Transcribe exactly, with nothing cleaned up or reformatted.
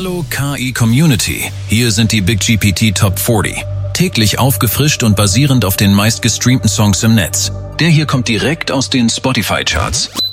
Hallo K I-Community, hier sind die Big G P T Top vierzig. Täglich aufgefrischt und basierend auf den meistgestreamten Songs im Netz. Der hier kommt direkt aus den Spotify-Charts.